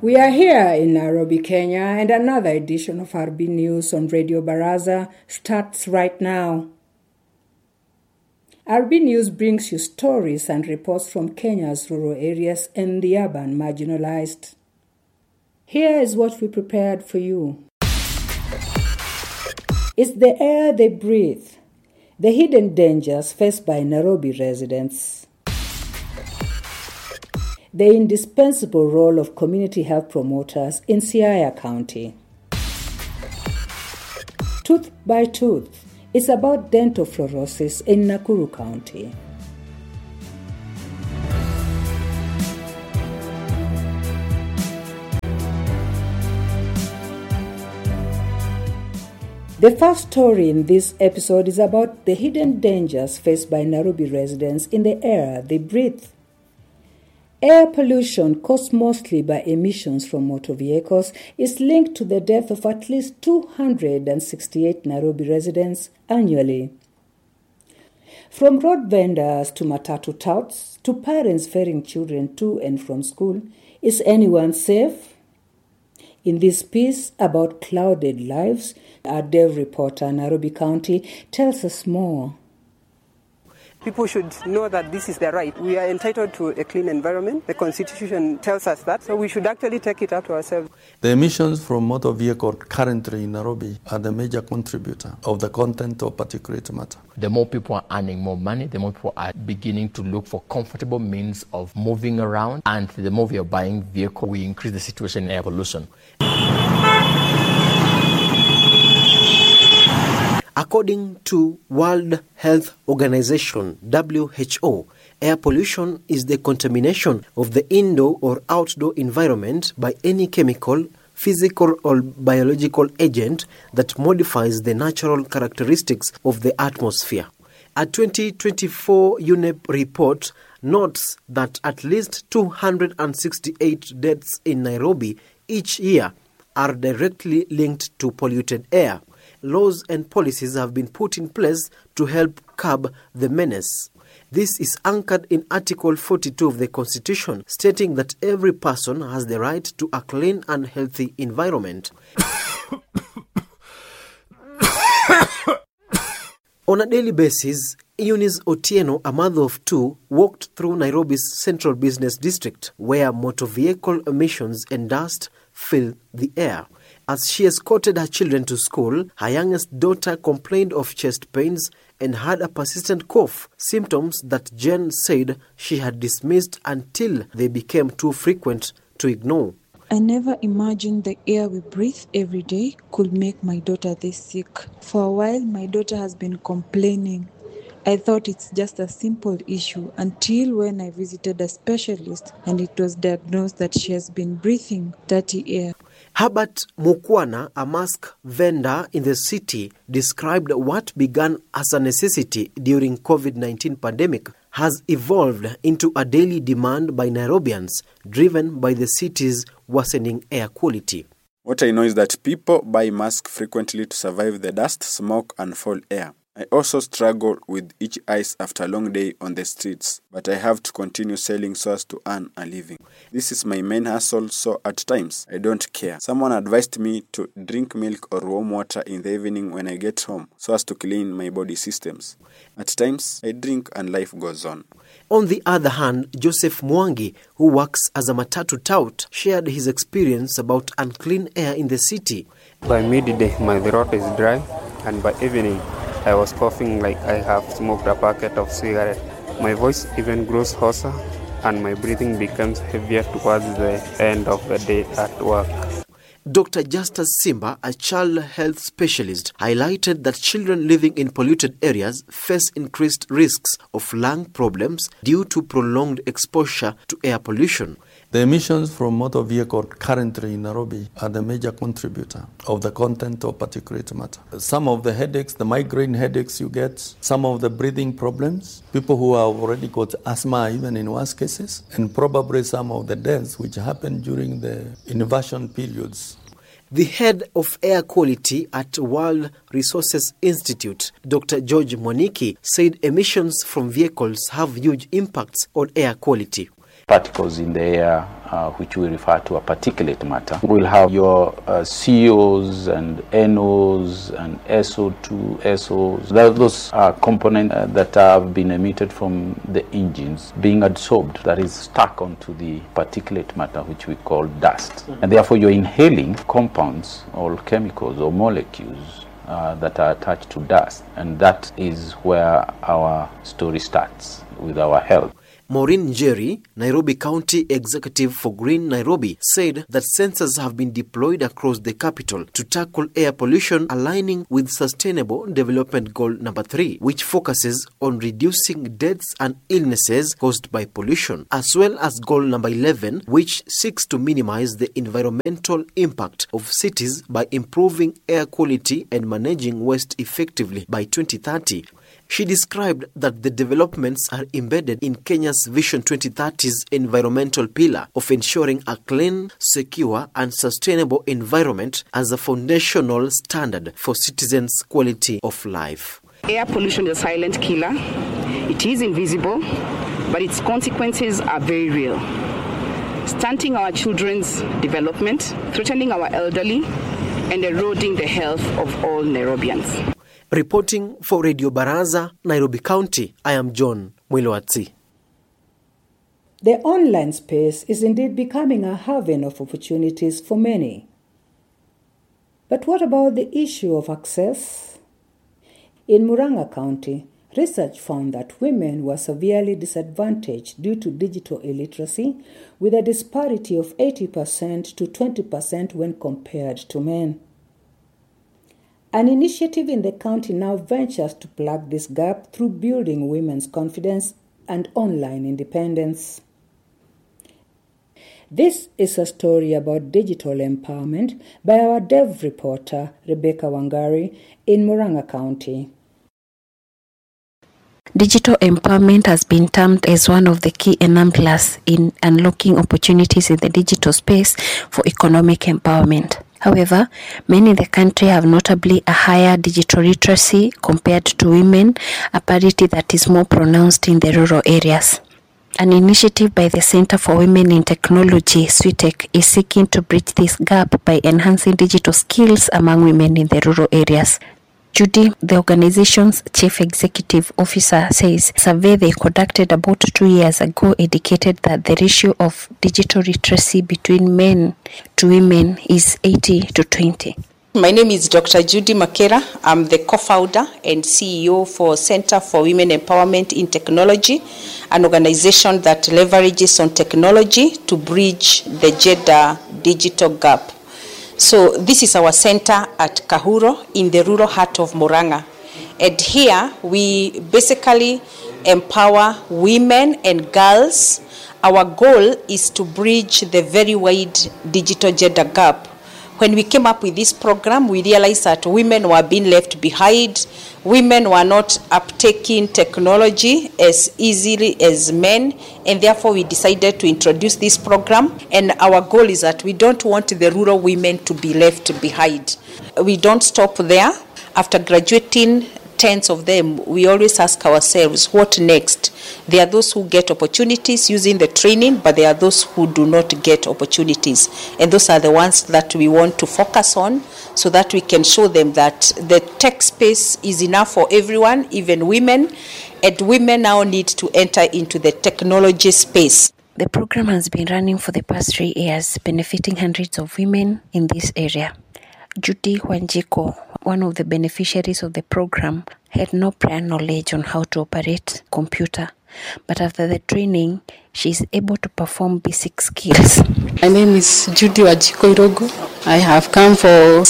We are here in Nairobi, Kenya, and another edition of RB News on Radio Baraza starts right now. RB News brings you stories and reports from Kenya's rural areas and the urban marginalized. Here is what we prepared for you. It's the air they breathe, the hidden dangers faced by Nairobi residents, the indispensable role of community health promoters in Siaya County. Tooth by Tooth is about dental fluorosis in Nakuru County. The first story in this episode is about the hidden dangers faced by Nairobi residents in the air they breathe. Air pollution, caused mostly by emissions from motor vehicles, is linked to the death of at least 268 Nairobi residents annually. From road vendors to matatu touts to parents ferrying children to and from school, is anyone safe? In this piece about clouded lives, our Dev reporter, Nairobi County, tells us more. People should know that this is their right. We are entitled to a clean environment. The Constitution tells us that, so we should actually take it up to ourselves. The emissions from motor vehicles currently in Nairobi are the major contributor of the content of particulate matter. The more people are earning more money, the more people are beginning to look for comfortable means of moving around, and the more we are buying vehicles, we increase the situation in air pollution. According to World Health Organization, WHO, air pollution is the contamination of the indoor or outdoor environment by any chemical, physical or biological agent that modifies the natural characteristics of the atmosphere. A 2024 UNEP report notes that at least 268 deaths in Nairobi each year are directly linked to polluted air. Laws and policies have been put in place to help curb the menace. This is anchored in Article 42 of the Constitution, stating that every person has the right to a clean and healthy environment. On a daily basis, Eunice Otieno, a mother of two, walked through Nairobi's central business district, where motor vehicle emissions and dust fill the air. As she escorted her children to school, her youngest daughter complained of chest pains and had a persistent cough, symptoms that Jen said she had dismissed until they became too frequent to ignore. I never imagined the air we breathe every day could make my daughter this sick. For a while, my daughter has been complaining. I thought it's just a simple issue until when I visited a specialist and it was diagnosed that she has been breathing dirty air. Herbert Mukwana, a mask vendor in the city, described what began as a necessity during COVID-19 pandemic has evolved into a daily demand by Nairobians, driven by the city's worsening air quality. What I know is that people buy masks frequently to survive the dust, smoke, and foul air. I also struggle with itchy eyes after a long day on the streets, but I have to continue selling so as to earn a living. This is my main hustle, so at times I don't care. Someone advised me to drink milk or warm water in the evening when I get home so as to clean my body systems. At times I drink and life goes on. On the other hand, Joseph Mwangi, who works as a matatu tout, shared his experience about unclean air in the city. By midday, my throat is dry, and by evening, I was coughing like I have smoked a packet of cigarette. My voice even grows hoarser, and my breathing becomes heavier towards the end of the day at work. Dr. Justus Simba, a child health specialist, highlighted that children living in polluted areas face increased risks of lung problems due to prolonged exposure to air pollution. The emissions from motor vehicles currently in Nairobi are the major contributor of the content of particulate matter. Some of the headaches, the migraine headaches you get, some of the breathing problems, people who have already got asthma even in worse cases, and probably some of the deaths which happen during the inversion periods. The head of air quality at World Resources Institute, Dr. George Moniki, said emissions from vehicles have huge impacts on air quality. particles in the air, which we refer to as particulate matter. We'll have your COs and NOs and SO2, SOs. Those are components that have been emitted from the engines being absorbed, that is stuck onto the particulate matter, which we call dust. And therefore you're inhaling compounds or chemicals or molecules that are attached to dust. And that is where our story starts with our health. Maureen Njeri, Nairobi County Executive for Green Nairobi, said that sensors have been deployed across the capital to tackle air pollution, aligning with Sustainable Development Goal number 3, which focuses on reducing deaths and illnesses caused by pollution, as well as Goal number 11, which seeks to minimize the environmental impact of cities by improving air quality and managing waste effectively by 2030. She described that the developments are embedded in Kenya's Vision 2030's environmental pillar of ensuring a clean, secure and sustainable environment as a foundational standard for citizens' quality of life. Air pollution is a silent killer. It is invisible, but its consequences are very real. Stunting our children's development, threatening our elderly, and eroding the health of all Nairobians. Reporting for Radio Baraza, Nairobi County, I am John Mwilwatsi. The online space is indeed becoming a haven of opportunities for many. But what about the issue of access? In Murang'a County, research found that women were severely disadvantaged due to digital illiteracy, with a disparity of 80% to 20% when compared to men. An initiative in the county now ventures to plug this gap through building women's confidence and online independence. This is a story about digital empowerment by our dev reporter, Rebecca Wangari, in Murang'a County. Digital empowerment has been termed as one of the key enablers in unlocking opportunities in the digital space for economic empowerment. However, many in the country have notably a higher digital literacy compared to women, a parity that is more pronounced in the rural areas. An initiative by the Center for Women in Technology, SWITEC, is seeking to bridge this gap by enhancing digital skills among women in the rural areas. Judy, the organization's chief executive officer, says a survey they conducted about 2 years ago indicated that the ratio of digital literacy between men to women is 80 to 20. My name is Dr. Judy Makera. I'm the co-founder and CEO for Center for Women Empowerment in Technology, an organization that leverages on technology to bridge the gender digital gap. So this is our center at Kahuro in the rural heart of Murang'a. And here we basically empower women and girls. Our goal is to bridge the very wide digital gender gap. When we came up with this program, we realized that women were being left behind. Women were not uptaking technology as easily as men, and therefore we decided to introduce this program. And our goal is that we don't want the rural women to be left behind. We don't stop there. After graduating, tens of them, we always ask ourselves, what next? There are those who get opportunities using the training, but there are those who do not get opportunities. And those are the ones that we want to focus on so that we can show them that the tech space is enough for everyone, even women, and women now need to enter into the technology space. The program has been running for the past 3 years, benefiting hundreds of women in this area. Judy Wanjiko, one of the beneficiaries of the program, had no prior knowledge on how to operate computer, but after the training, she is able to perform basic skills. My name is Judy Wanjiko Irogo. I have come for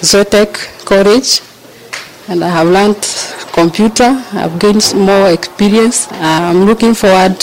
Zotec College, and I have learned computer. I've gained more experience. I'm looking forward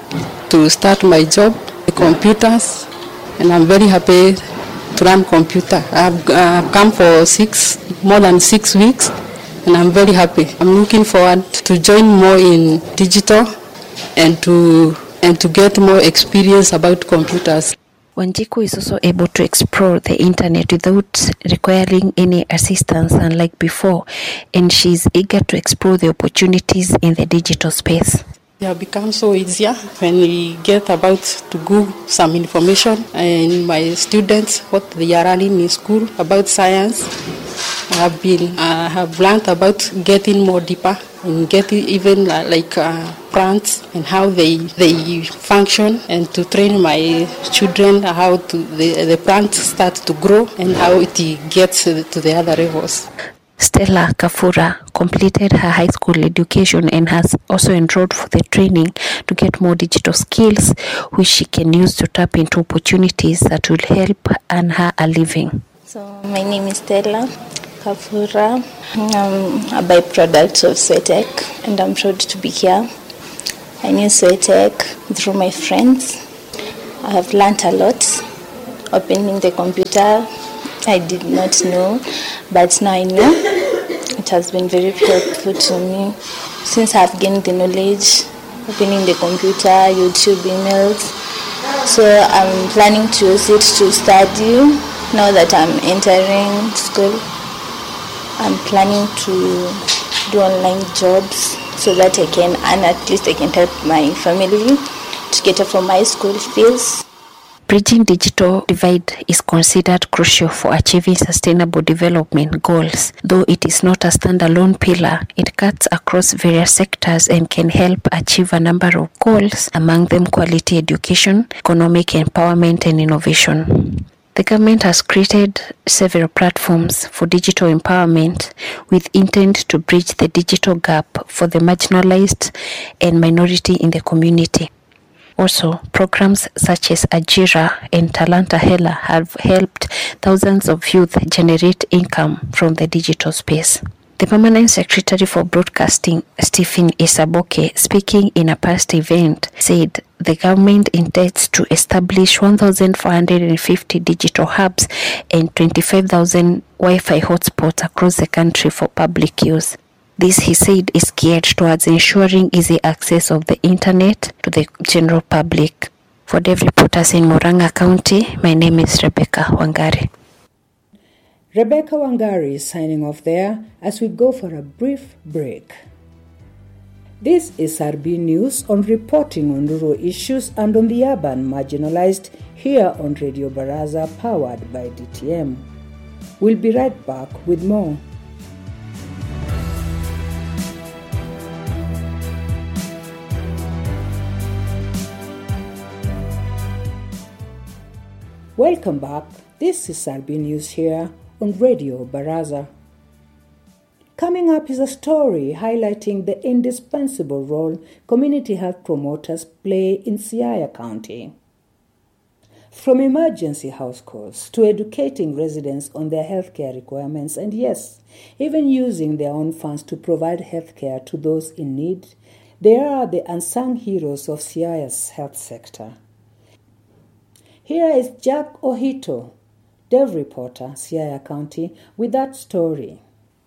to start my job with computers, and I'm very happy to run computer. I've come for more than 6 weeks, and I'm very happy. I'm looking forward to join more in digital and to get more experience about computers. Wanjiku is also able to explore the internet without requiring any assistance, unlike before, and she's eager to explore the opportunities in the digital space. They have become so easier when we get about to Google some information and my students, what they are learning in school about science. I have learned about getting more deeper and getting even plants and how they function, and to train my children how the plants start to grow and how it gets to the other levels. Stella Kafura completed her high school education and has also enrolled for the training to get more digital skills, which she can use to tap into opportunities that will help earn her a living. So my name is Stella Kafura. I'm a byproduct of SWETEC, and I'm proud to be here. I knew SWETEC through my friends. I have learned a lot. Opening the computer, I did not know, but now I know. It has been very helpful to me since I have gained the knowledge, opening the computer, YouTube, emails. So I'm planning to use it to study. Now that I'm entering school, I'm planning to do online jobs so that I can, and at least I can help my family to get up from my school fees. Bridging digital divide is considered crucial for achieving sustainable development goals. Though it is not a standalone pillar, it cuts across various sectors and can help achieve a number of goals, among them quality education, economic empowerment, and innovation. The government has created several platforms for digital empowerment with intent to bridge the digital gap for the marginalized and minority in the community. Also, programs such as Ajira and Talanta Hela have helped thousands of youth generate income from the digital space. The Permanent Secretary for Broadcasting, Stephen Isaboke, speaking in a past event, said the government intends to establish 1,450 digital hubs and 25,000 Wi-Fi hotspots across the country for public use. This, he said, is geared towards ensuring easy access of the internet to the general public. For Dev Reporters in Murang'a County, my name is Rebecca Wangari. Rebecca Wangari is signing off there as we go for a brief break. This is RB News on reporting on rural issues and on the urban marginalized here on Radio Baraza, powered by DTM. We'll be right back with more. Welcome back. This is RB News here on Radio Baraza. Coming up is a story highlighting the indispensable role community health promoters play in Siaya County. From emergency house calls to educating residents on their healthcare requirements, and yes, even using their own funds to provide healthcare to those in need, they are the unsung heroes of Siaya's health sector. Here is Jack Ohito, Dev Reporter, Siaya County, with that story.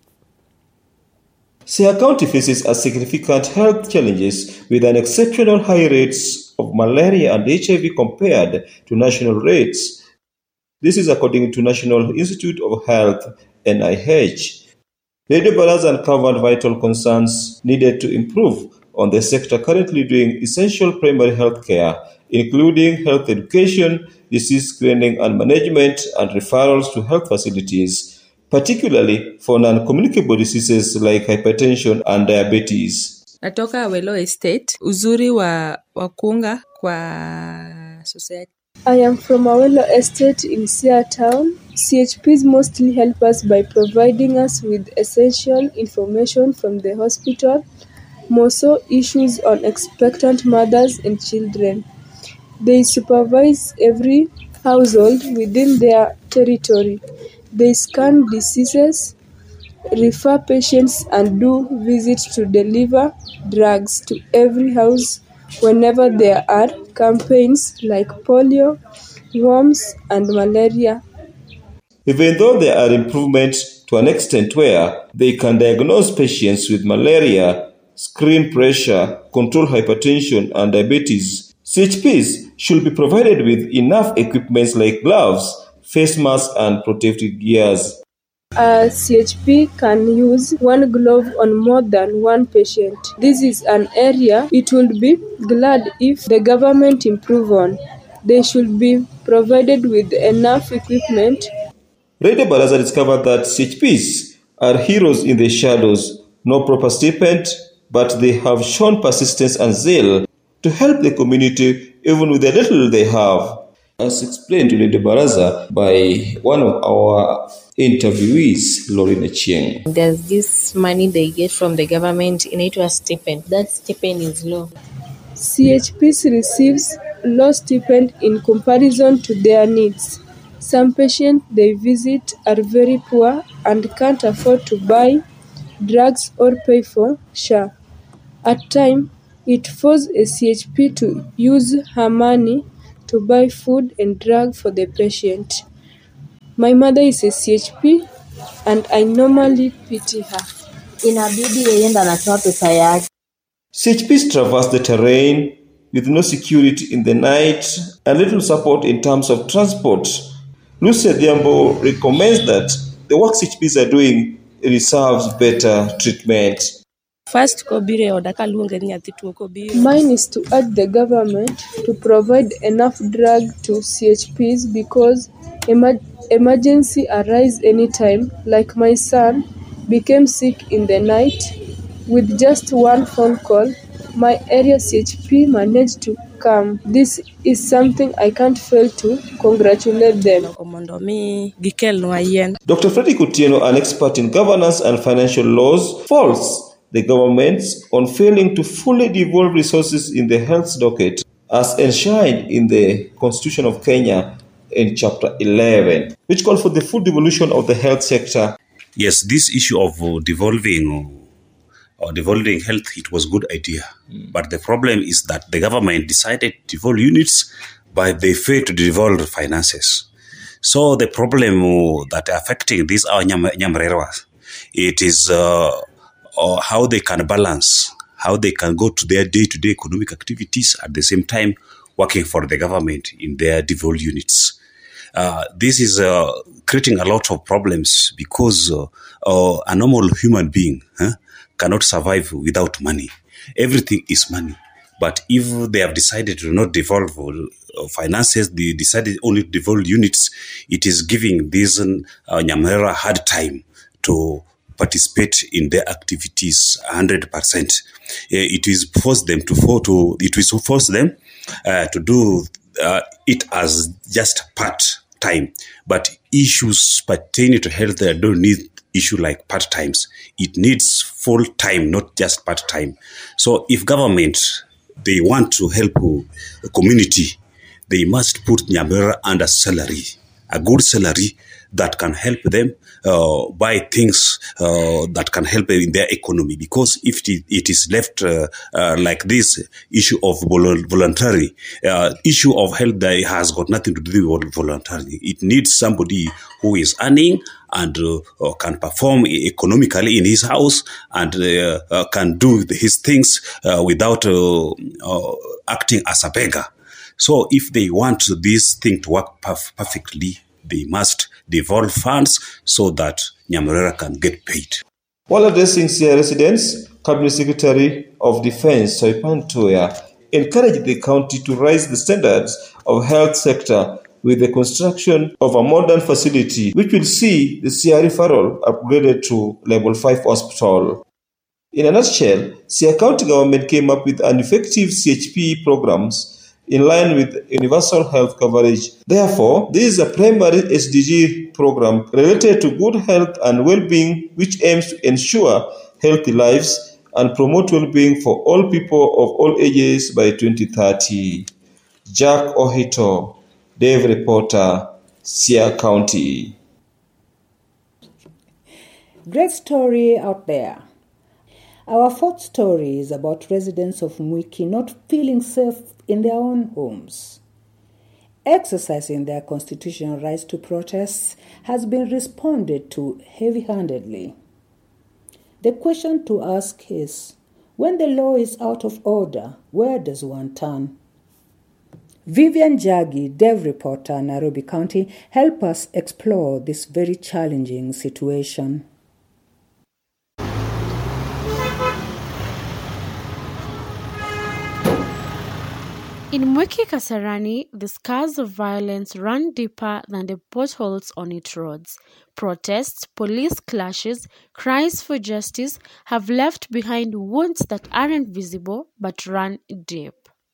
Siaya County faces a significant health challenges with an exceptional high rates of malaria and HIV compared to national rates. This is according to National Institute of Health, NIH. Radio Baraza uncovered vital concerns needed to improve on the sector currently doing essential primary health care, including health education, disease screening and management, and referrals to health facilities, particularly for non-communicable diseases like hypertension and diabetes. Natoka Welo Estate, uzuri wa kuunga kwa society. I am from Awelo Estate in Siaya Town. CHPs mostly help us by providing us with essential information from the hospital, more so issues on expectant mothers and children. They supervise every household within their territory. They scan diseases, refer patients, and do visits to deliver drugs to every house whenever there are campaigns like polio, worms, and malaria. Even though there are improvements to an extent where they can diagnose patients with malaria, screen pressure, control hypertension, and diabetes, CHPs should be provided with enough equipment like gloves, face masks, and protective gears. a CHP can use one glove on more than one patient. This is an area it would be glad if the government improve on. They should be provided with enough equipment. Radio Baraza discovered that CHPs are heroes in the shadows, no proper stipend, but they have shown persistence and zeal to help the community even with the little they have. As explained to Radio Baraza by one of our interviewees, Lorena Chieng. There's this money they get from the government in it was stipend. That stipend is low. CHPs receives low stipend in comparison to their needs. Some patients they visit are very poor and can't afford to buy drugs or pay for SHA. At times, it forces a CHP to use her money to buy food and drug for the patient. My mother is a CHP and I normally pity her. Inabidi yeyenda anatoa pesa yake. CHPs traverse the terrain with no security in the night and little support in terms of transport. Lucia Diambo recommends that the work CHPs are doing deserves better treatment. Mine is to urge the government to provide enough drug to CHPs because emergency arise anytime. Like my son became sick in the night. With just one phone call, my area CHP managed to come. This is something I can't fail to congratulate them. Dr. Freddy Kutieno, an expert in governance and financial laws, faults the government on failing to fully devolve resources in the health docket as enshrined in the Constitution of Kenya in Chapter 11, which called for the full devolution of the health sector. Yes, this issue of devolving health, it was a good idea. But the problem is that the government decided to devolve units, but they failed to devolve finances. So the problem that affecting these are Nyamreras, it is how they can balance, how they can go to their day-to-day economic activities at the same time working for the government in their devolved units. This is creating a lot of problems because a normal human being cannot survive without money. Everything is money. But if they have decided to not devolve finances, they decided only to devolve units, it is giving these Nyamrera hard time to participate in their activities 100%. It is force them to do it as just part time. But issues pertaining to health don't need issue like part times. It needs full time, not just part time. So if government they want to help the community, they must put Nyamrera under salary, a good salary that can help them buy things that can help them in their economy. Because if it is left like this issue of voluntary, issue of health that has got nothing to do with voluntary. It needs somebody who is earning and can perform economically in his house and can do his things without acting as a beggar. So if they want this thing to work perfectly, they must devolve funds so that Nyamrera can get paid. While addressing Sia residents, Cabinet Secretary of Defense Soipan Toya encouraged the county to raise the standards of health sector with the construction of a modern facility which will see the Sia referral upgraded to level 5 hospital. In a nutshell, Sia County government came up with an effective CHP programs in line with universal health coverage. Therefore, this is a primary SDG program related to good health and well-being which aims to ensure healthy lives and promote well-being for all people of all ages by 2030. Jack Ohito, Dave Reporter, Sia County. Great story out there. Our fourth story is about residents of Mwiki not feeling safe in their own homes. Exercising their constitutional rights to protest has been responded to heavy-handedly. The question to ask is, when the law is out of order, where does one turn? Vivian Jagi, Dev reporter, Nairobi County, help us explore this very challenging situation. In Mwiki Kasarani, the scars of violence run deeper than the potholes on its roads. Protests, police clashes, cries for justice have left behind wounds that aren't visible but run deep.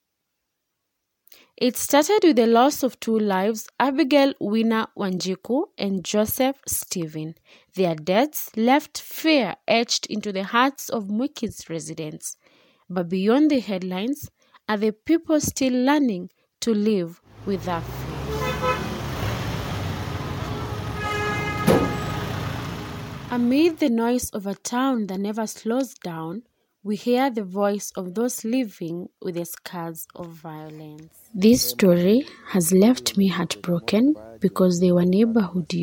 It started with the loss of two lives, Abigail Wina Wanjiku and Joseph Stephen. Their deaths left fear etched into the hearts of Mwiki's residents. But beyond the headlines, are the people still learning to live without fear? Amid the noise of a town that never slows down, we hear the voice of those living with the scars of violence. This story has left me heartbroken because they were neighborhood